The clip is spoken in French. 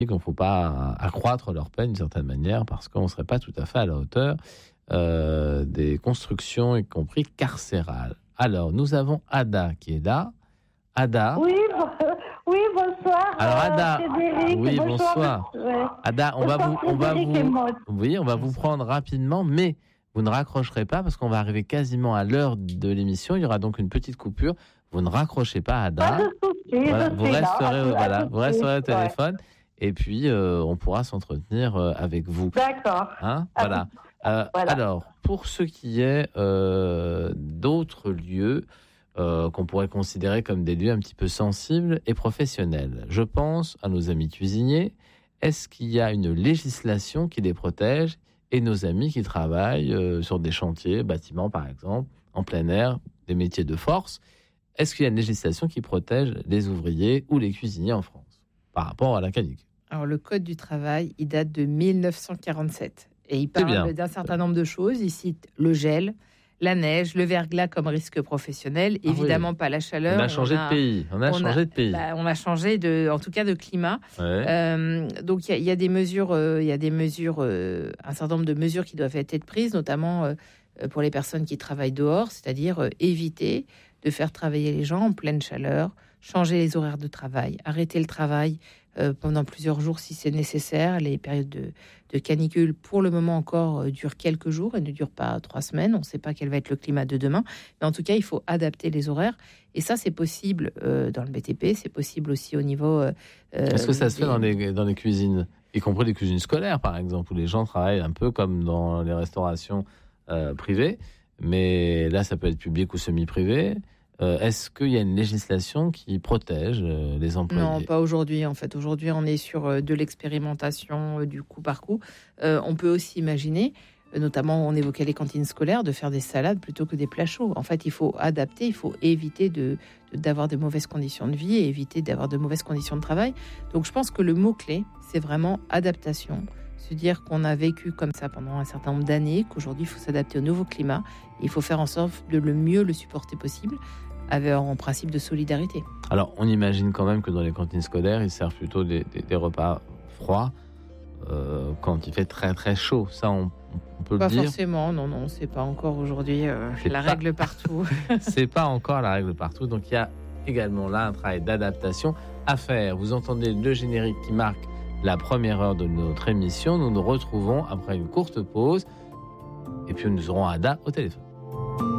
qu'il ne faut pas accroître leur peine d'une certaine manière parce qu'on ne serait pas tout à fait à la hauteur des constructions, y compris carcérales. Alors, nous avons Ada qui est là. Ada. Oui, bonsoir. Alors Ada, Frédéric, oui, bonsoir. Ouais. Ada, on va vous prendre rapidement, mais vous ne raccrocherez pas parce qu'on va arriver quasiment à l'heure de l'émission. Il y aura donc une petite coupure. Vous ne raccrochez pas, Ada. Pas de souci, Voilà, je vous suis là. vous resterez au téléphone et puis on pourra s'entretenir avec vous. D'accord. Hein, voilà. Voilà. Alors, pour ce qui est d'autres lieux qu'on pourrait considérer comme des lieux un petit peu sensibles et professionnels, je pense à nos amis cuisiniers. Est-ce qu'il y a une législation qui les protège et nos amis qui travaillent sur des chantiers, bâtiments par exemple, en plein air, des métiers de force? Est-ce qu'il y a une législation qui protège les ouvriers ou les cuisiniers en France par rapport à la canicule? Alors, le Code du travail, il date de 1947 et il parle d'un certain nombre de choses. Il cite le gel, la neige, le verglas comme risque professionnel, évidemment pas la chaleur. On a changé de pays. On a changé en tout cas de climat. Ouais. Donc il y a des mesures, un certain nombre de mesures qui doivent être prises, notamment pour les personnes qui travaillent dehors, c'est-à-dire éviter de faire travailler les gens en pleine chaleur, changer les horaires de travail, arrêter le travail pendant plusieurs jours si c'est nécessaire. Les périodes de canicule, pour le moment encore, durent quelques jours et ne durent pas 3 semaines. On ne sait pas quel va être le climat de demain. Mais en tout cas, il faut adapter les horaires. Et ça, c'est possible dans le BTP. C'est possible aussi au niveau... Est-ce que ça se fait dans les cuisines, y compris les cuisines scolaires, par exemple, où les gens travaillent un peu comme dans les restaurations privées, mais là, ça peut être public ou semi-privé. Est-ce qu'il y a une législation qui protège les employés? Non, pas aujourd'hui. En fait, aujourd'hui, on est sur de l'expérimentation du coup par coup. On peut aussi imaginer, notamment, on évoquait les cantines scolaires, de faire des salades plutôt que des plats chauds. En fait, il faut adapter, il faut éviter d'avoir de mauvaises conditions de vie et éviter d'avoir de mauvaises conditions de travail. Donc, je pense que le mot-clé, c'est vraiment adaptation. Se dire qu'on a vécu comme ça pendant un certain nombre d'années, qu'aujourd'hui, il faut s'adapter au nouveau climat. Il faut faire en sorte de le mieux le supporter possible, avec en principe de solidarité. Alors, on imagine quand même que dans les cantines scolaires, ils servent plutôt des repas froids quand il fait très très chaud. Ça, on peut le dire. Pas forcément, non, c'est pas encore aujourd'hui règle partout. C'est pas encore la règle partout, donc il y a également là un travail d'adaptation à faire. Vous entendez le générique qui marque la première heure de notre émission. Nous nous retrouvons après une courte pause et puis nous aurons Ada au téléphone.